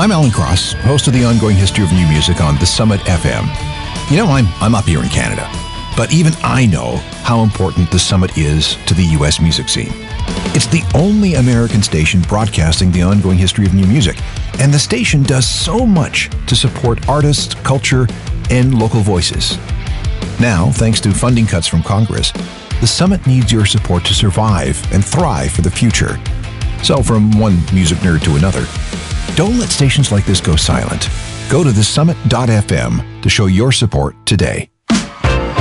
I'm Alan Cross, host of the ongoing history of new music on The Summit FM. You know, I'm up here in Canada, but even I know how important The Summit is to the U.S. music scene. It's the only American station broadcasting the ongoing history of new music, and the station does so much to support artists, culture, and local voices. Now, thanks to funding cuts from Congress, The Summit needs your support to survive and thrive for the future. So from one music nerd to another, don't let stations like this go silent. Go to thesummit.fm to show your support today.